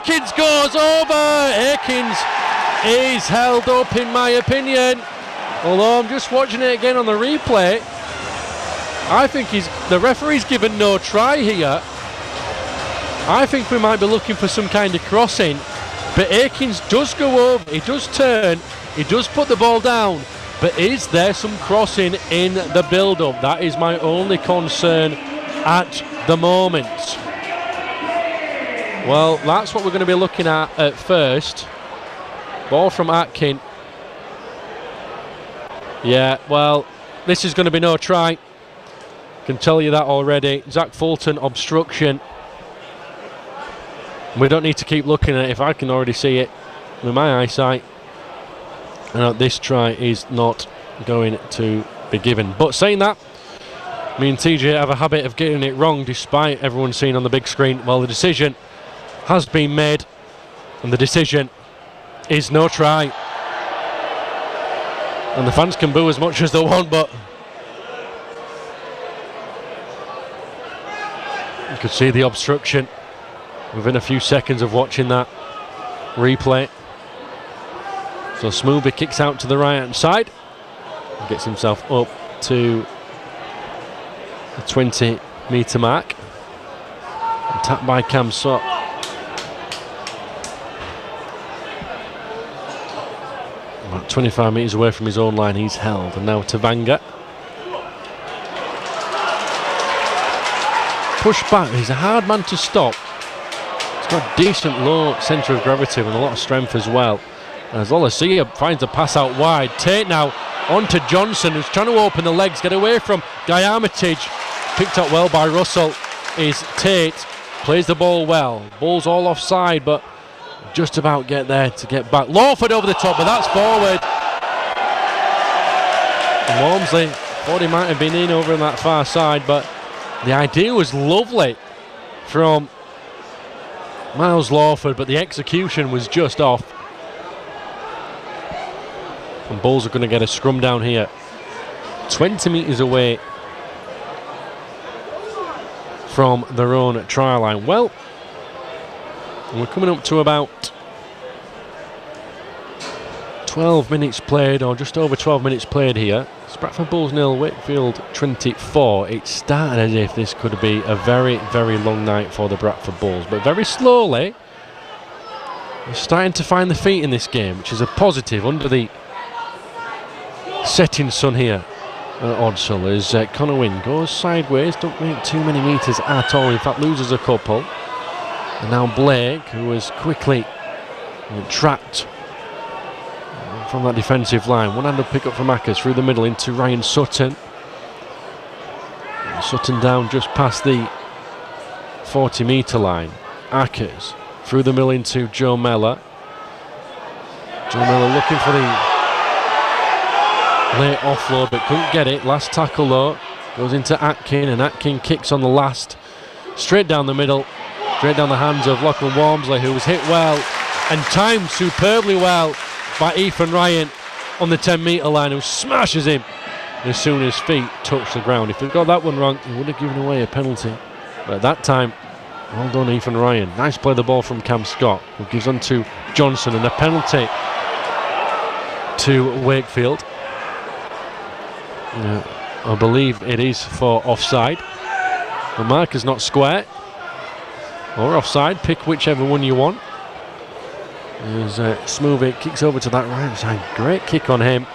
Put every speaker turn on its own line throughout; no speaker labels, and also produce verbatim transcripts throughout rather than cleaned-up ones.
Akins goes over. Akins is held up, in my opinion. Although I'm just watching it again on the replay, I think he's the referee's given no try here. I think we might be looking for some kind of crossing, but Akins does go over, he does turn, he does put the ball down, but is there some crossing in the build-up? That is my only concern at the moment. Well, that's what we're going to be looking at at first. Ball from Atkin. Yeah, well, this is going to be no try. Can tell you that already. Zach Fulton, obstruction. We don't need to keep looking at it if I can already see it with my eyesight. And this try is not going to be given. But saying that, me and T J have a habit of getting it wrong despite everyone seeing on the big screen. Well, the decision has been made, and the decision is no try. And the fans can boo as much as they want, but you could see the obstruction within a few seconds of watching that replay. So Smoothie kicks out to the right hand side and gets himself up to the twenty metre mark. And tapped by Cam Sott. About twenty-five metres away from his own line, he's held. And now Tavanga. Push back, he's a hard man to stop. He's got a decent low centre of gravity with a lot of strength as well. And as Lolacia finds a pass out wide, Tate now onto Johnson, who's trying to open the legs, get away from Guy Armitage. Picked up well by Russell is Tate. Plays the ball well. Ball's all offside, but just about get there to get back. Lawford over the top, but that's forward. And Walmsley thought he might have been in over on that far side, but the idea was lovely from Miles Lawford, but the execution was just off. And Bulls are going to get a scrum down here. twenty metres away from their own try line. Well, we're coming up to about twelve minutes played, or just over twelve minutes played here. Bradford Bulls nil, Wakefield twenty-four. It started as if this could be a very, very long night for the Bradford Bulls, but very slowly we're starting to find the feet in this game, which is a positive under the setting sun here at Odsal. As uh, Connor Wynn goes sideways, don't make too many metres at all, in fact loses a couple. And now Blake, who was quickly uh, trapped from that defensive line. One-handed pick up from Ackers through the middle into Ryan Sutton. And Sutton down just past the forty metre line. Ackers through the middle into Joe Mellor. Joe Mellor looking for the late offload, but couldn't get it. Last tackle though goes into Atkin, and Atkin kicks on the last, straight down the middle, straight down the hands of Lachlan Walmsley, who was hit well and timed superbly well by Ethan Ryan on the ten metre line, who smashes him as soon as feet touch the ground. If he'd got that one wrong, he would have given away a penalty. But at that time, well done Ethan Ryan. Nice play the ball from Cam Scott, who gives on to Johnson, and a penalty to Wakefield. Uh, I believe it is for offside. The mark is not square or offside, pick whichever one you want. As uh, Smoothie kicks over to that right side, great kick on him.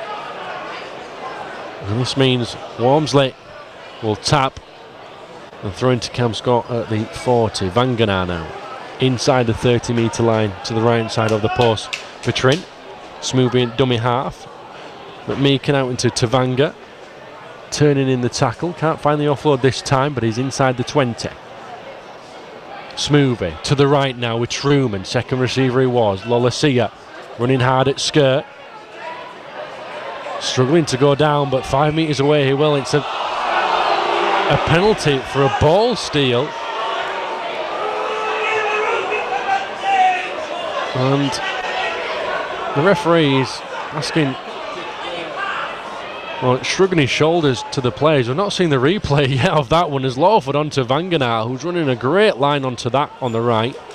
And this means Walmsley will tap and throw into Cam Scott at the forty. Vanganar now inside the thirty metre line to the right side of the post for Trent. Smoothie in dummy half. McMeekin out into Tavanga, turning in the tackle, can't find the offload this time, but he's inside the twenty. Smoothie to the right now with Truman, second receiver he was. Lolacia running hard at skirt, struggling to go down, but five metres away he will. It's a, a penalty for a ball steal, and the referee is asking, well, shrugging his shoulders to the players. We've not seen the replay yet of that one, as Lawford onto Vanganar, who's running a great line onto that on the right.